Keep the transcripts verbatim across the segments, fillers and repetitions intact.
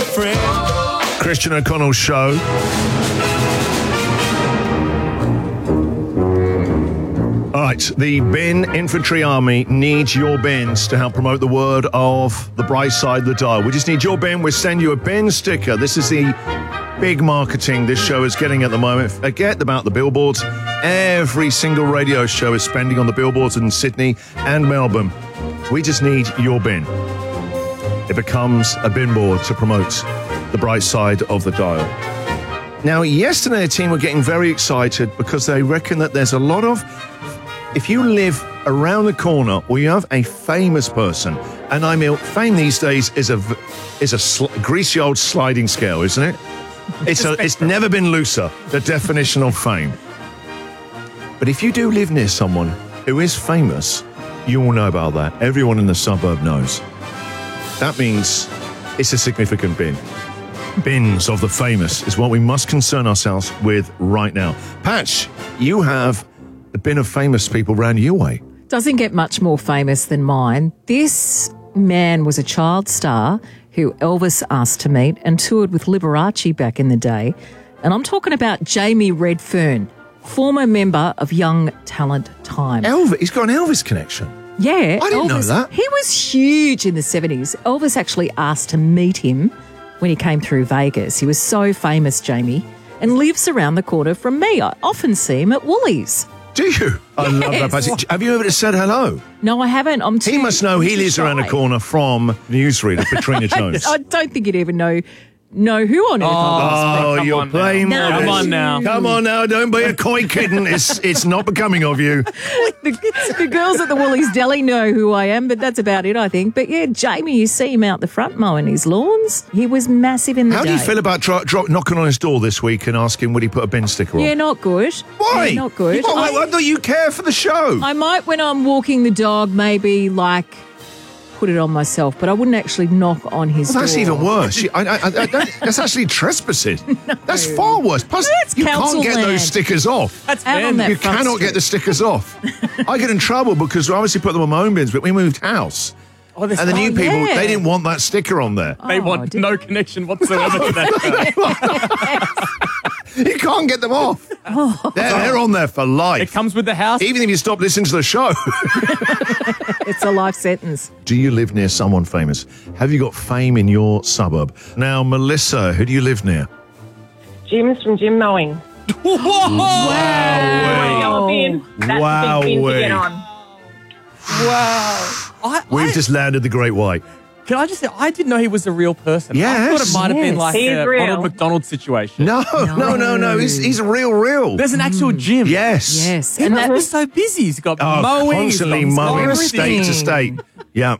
friend. Christian O'Connell Show. All right, the Bin Infantry Army needs your bins to help promote the word of the bright side of the dial. We just need your bin. We'll send you a bin sticker. This is the big marketing this show is getting at the moment. Forget about the billboards. Every single radio show is spending on the billboards in Sydney and Melbourne. We just need your bin. It becomes a bin board to promote the bright side of the dial. Now, yesterday, the team were getting very excited because they reckon that there's a lot of... If you live around the corner or you have a famous person, and I mean, fame these days is a is a sl- greasy old sliding scale, isn't it? It's a, it's never been looser, the definition of fame. But if you do live near someone who is famous, you will know about that. Everyone in the suburb knows. That means it's a significant bin. Bins of the famous is what we must concern ourselves with right now. Patch, you have the bin of famous people round your way. Doesn't get much more famous than mine. This man was a child star who Elvis asked to meet and toured with Liberace back in the day. And I'm talking about Jamie Redfern, former member of Young Talent Time. Elvis? He's got an Elvis connection. Yeah. I didn't Elvis, know that. He was huge in the seventies. Elvis actually asked to meet him when he came through Vegas. He was so famous, Jamie, and lives around the corner from me. I often see him at Woolies. Do you? I Yes. love that. Patch. Have you ever said hello? No, I haven't. I'm too He must know he lives shy. around the corner from newsreader Katrina Jones. I don't think he'd even know know who on earth I was. Oh, Come you're on playing now. modest. Come on now. Come on now. Don't be a coy kitten. It's it's not becoming of you. The, the girls at the Woolies Deli know who I am, but that's about it, I think. But yeah, Jamie, you see him out the front mowing his lawns. He was massive in the How day. do you feel about dro- dro- knocking on his door this week and asking would he put a bin sticker on? Yeah, not good. Why? Yeah, not good. Well, I, I, I thought you care for the show. I might, when I'm walking the dog, maybe like put it on myself, but I wouldn't actually knock on his Well, that's door. even worse. You- I, I, I, I don't, that's actually trespassing. That's far worse. Plus, That's you can't council get land. those stickers off. That's Out on Ben. that You front cannot street. get the stickers off. I get in trouble because we obviously put them on my own bins, but we moved house. Oh, there's And the new Oh, people, yeah. they didn't want that sticker on there. They Oh, want did- no connection whatsoever to that. You can't get them off. Oh. They're, they're on there for life. It comes with the house. Even if you stop listening to the show. It's a life sentence. Do you live near someone famous? Have you got fame in your suburb? Now, Melissa, who do you live near? Jim's from Jim Mowing. Whoa! Go in. That's Wow, a big bin to wait. get on. Wow. I, We've I, just landed the Great White. can I just say, I didn't know he was a real person. I Yes. thought it might have been Yes. like He's a real. Ronald McDonald situation. No, no, no, no. He's, he's real, real. There's an actual gym. Yes. Yes. He And must that be so busy. He's got Oh, mowing. he's constantly got mowing everything. state to state. Yeah.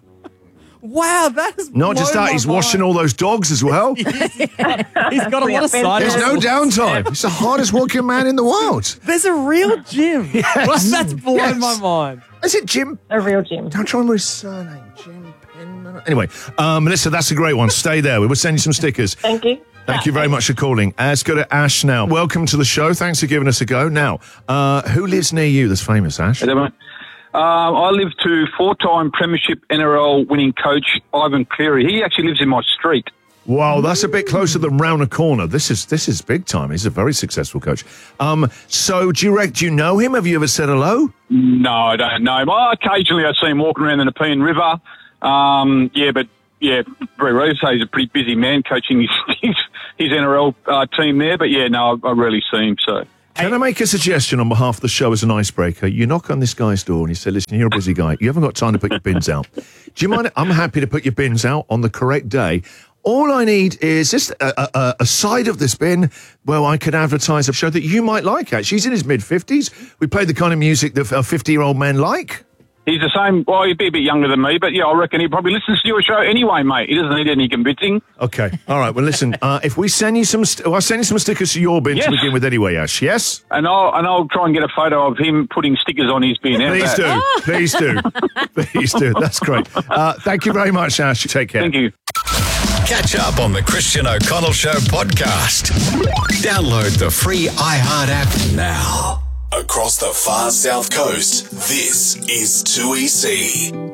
Wow, that is Not just that, he's washing all those dogs as well. He's got a lot of side There's no hustles. downtime. He's the hardest working man in the world. There's a real gym. Well, that's blown Yes. my mind. Is it Jim? A real Jim. Don't try and remember his surname. Jim Penman. Anyway, um, Melissa, that's a great one. Stay there. We will send you some stickers. Thank you. Thank you very much for calling. Uh, let's go to Ash now. Welcome to the show. Thanks for giving us a go. Now, uh, who lives near you that's famous, Ash? Hello, mate. Um, I live to four-time Premiership N R L winning coach Ivan Cleary. He actually lives in my street. Wow, that's a bit closer than round a corner. This is this is big time. He's a very successful coach. Um, so, do you, rec- do you know him? Have you ever said hello? No, I don't know him. Oh, occasionally I see him walking around the Nepean River. Um, yeah, but yeah, very rarely. So he's a pretty busy man coaching his his, his N R L uh, team there. But yeah, no, I, I rarely see him. So. Can I make a suggestion on behalf of the show as an icebreaker? You knock on this guy's door and you say, listen, you're a busy guy. You haven't got time to put your bins out. Do you mind? I'm happy to put your bins out on the correct day. All I need is just a, a, a side of this bin where I could advertise a show that you might like, actually. He's in his mid-fifties. We play the kind of music that uh, fifty-year-old men like. He's the same. Well, he'd be a bit younger than me, but yeah, I reckon he probably listens to your show anyway, mate. He doesn't need any convincing. Okay. All right. Well, listen, uh, if we send you some, st- well, I'll send you some stickers to your bin Yes. to begin with anyway, Ash. Yes? And I'll and I'll try and get a photo of him putting stickers on his bin. How's Please that? do. Please do. Please do. That's great. Uh, thank you very much, Ash. Take care. Thank you. Catch up on the Christian O'Connell Show podcast. Download the free iHeart app now. Across the far south coast, this is two E C.